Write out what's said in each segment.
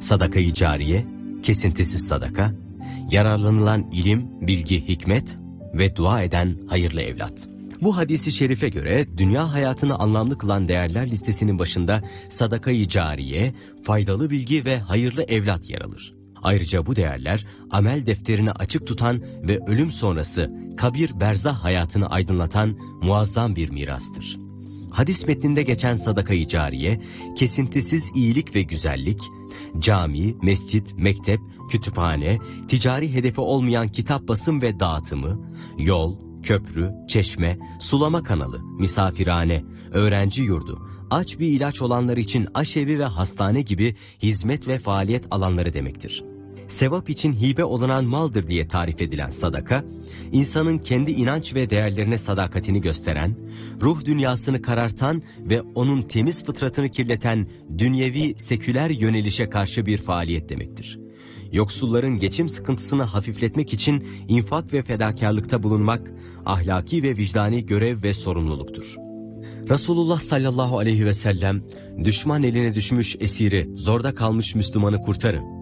Sadaka-i cariye, kesintisiz sadaka, yararlanılan ilim, bilgi, hikmet ve dua eden hayırlı evlat. Bu hadisi şerife göre dünya hayatını anlamlı kılan değerler listesinin başında sadaka-i cariye, faydalı bilgi ve hayırlı evlat yer alır. Ayrıca bu değerler amel defterini açık tutan ve ölüm sonrası kabir berzah hayatını aydınlatan muazzam bir mirastır. Hadis metninde geçen sadaka-i cariye, kesintisiz iyilik ve güzellik, cami, mescit, mektep, kütüphane, ticari hedefi olmayan kitap basım ve dağıtımı, yol, köprü, çeşme, sulama kanalı, misafirhane, öğrenci yurdu, aç bir ilaç olanlar için aşevi ve hastane gibi hizmet ve faaliyet alanları demektir. Sevap için hibe olunan maldır diye tarif edilen sadaka, insanın kendi inanç ve değerlerine sadakatini gösteren, ruh dünyasını karartan ve onun temiz fıtratını kirleten dünyevi seküler yönelişe karşı bir faaliyet demektir. Yoksulların geçim sıkıntısını hafifletmek için infak ve fedakarlıkta bulunmak, ahlaki ve vicdani görev ve sorumluluktur. Resulullah sallallahu aleyhi ve sellem, düşman eline düşmüş esiri, zorda kalmış Müslümanı kurtarın,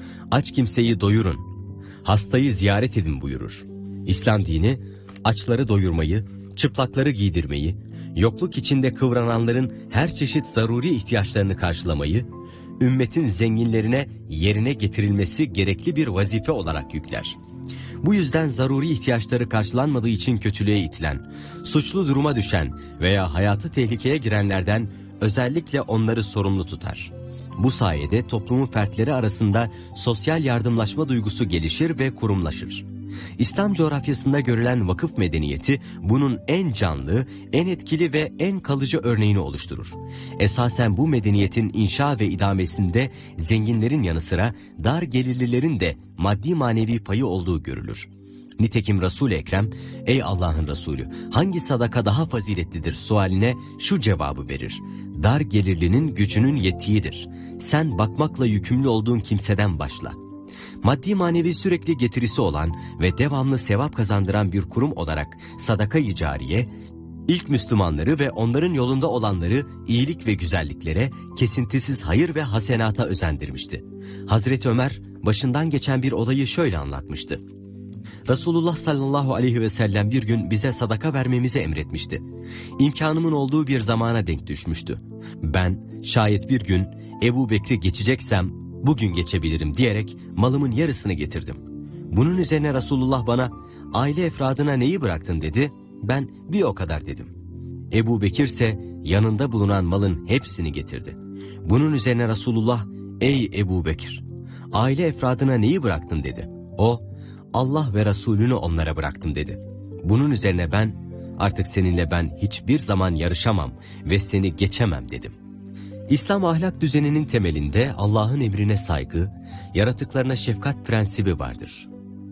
aç kimseyi doyurun, hastayı ziyaret edin buyurur. İslam dini, açları doyurmayı, çıplakları giydirmeyi, yokluk içinde kıvrananların her çeşit zaruri ihtiyaçlarını karşılamayı, ümmetin zenginlerine yerine getirilmesi gerekli bir vazife olarak yükler. Bu yüzden zaruri ihtiyaçları karşılanmadığı için kötülüğe itilen, suçlu duruma düşen veya hayatı tehlikeye girenlerden özellikle onları sorumlu tutar. Bu sayede toplumun fertleri arasında sosyal yardımlaşma duygusu gelişir ve kurumlaşır. İslam coğrafyasında görülen vakıf medeniyeti bunun en canlı, en etkili ve en kalıcı örneğini oluşturur. Esasen bu medeniyetin inşa ve idamesinde zenginlerin yanı sıra dar gelirlilerin de maddi manevi payı olduğu görülür. Nitekim Resul-i Ekrem, ey Allah'ın Resulü, hangi sadaka daha faziletlidir sualine şu cevabı verir: dar gelirlinin gücünün yettiğidir. Sen bakmakla yükümlü olduğun kimseden başla. Maddi manevi sürekli getirisi olan ve devamlı sevap kazandıran bir kurum olarak sadaka-i cariye, ilk Müslümanları ve onların yolunda olanları iyilik ve güzelliklere, kesintisiz hayır ve hasenata özendirmişti. Hazreti Ömer başından geçen bir olayı şöyle anlatmıştı. Resulullah sallallahu aleyhi ve sellem bir gün bize sadaka vermemizi emretmişti. İmkanımın olduğu bir zamana denk düşmüştü. Ben şayet bir gün Ebu Bekir'i geçeceksem bugün geçebilirim diyerek malımın yarısını getirdim. Bunun üzerine Resulullah bana aile efradına neyi bıraktın dedi. Ben bir o kadar dedim. Ebu Bekir ise yanında bulunan malın hepsini getirdi. Bunun üzerine Resulullah ey Ebu Bekir, aile efradına neyi bıraktın dedi. O Allah ve Resulünü onlara bıraktım dedi. Bunun üzerine ben artık seninle ben hiçbir zaman yarışamam ve seni geçemem dedim. İslam ahlak düzeninin temelinde Allah'ın emrine saygı, yaratıklarına şefkat prensibi vardır.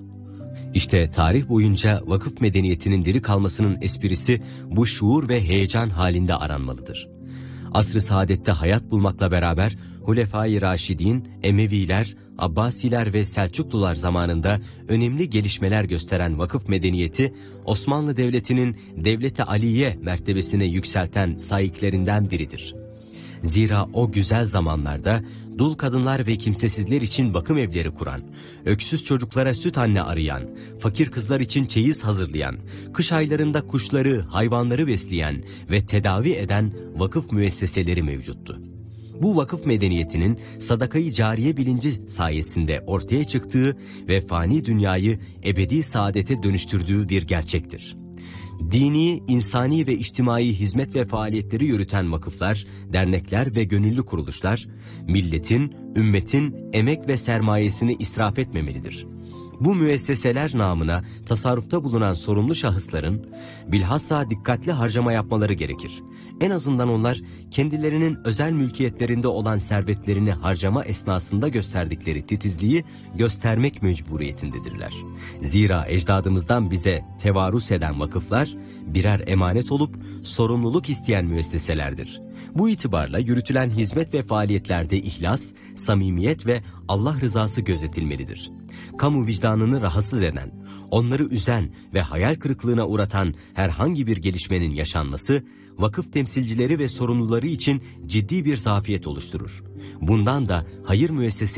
İşte tarih boyunca vakıf medeniyetinin diri kalmasının esprisi bu şuur ve heyecan halinde aranmalıdır. Asr-ı saadette hayat bulmakla beraber Hulefai Raşidin, Emeviler, Abbasiler ve Selçuklular zamanında önemli gelişmeler gösteren vakıf medeniyeti, Osmanlı Devleti'nin Devlet-i Aliye mertebesine yükselten saiklerinden biridir. Zira o güzel zamanlarda dul kadınlar ve kimsesizler için bakım evleri kuran, öksüz çocuklara süt anne arayan, fakir kızlar için çeyiz hazırlayan, kış aylarında kuşları, hayvanları besleyen ve tedavi eden vakıf müesseseleri mevcuttu. Bu vakıf medeniyetinin sadaka-i cariye bilinci sayesinde ortaya çıktığı ve fani dünyayı ebedi saadete dönüştürdüğü bir gerçektir. Dini, insani ve içtimai hizmet ve faaliyetleri yürüten vakıflar, dernekler ve gönüllü kuruluşlar, milletin, ümmetin emek ve sermayesini israf etmemelidir. Bu müesseseler namına tasarrufta bulunan sorumlu şahısların bilhassa dikkatli harcama yapmaları gerekir. En azından onlar kendilerinin özel mülkiyetlerinde olan servetlerini harcama esnasında gösterdikleri titizliği göstermek mecburiyetindedirler. Zira ecdadımızdan bize tevarüs eden vakıflar birer emanet olup sorumluluk isteyen müesseselerdir. Bu itibarla yürütülen hizmet ve faaliyetlerde ihlas, samimiyet ve Allah rızası gözetilmelidir. Kamu vicdanını rahatsız eden, onları üzen ve hayal kırıklığına uğratan herhangi bir gelişmenin yaşanması, vakıf temsilcileri ve sorumluları için ciddi bir zafiyet oluşturur. Bundan da hayır müessesesi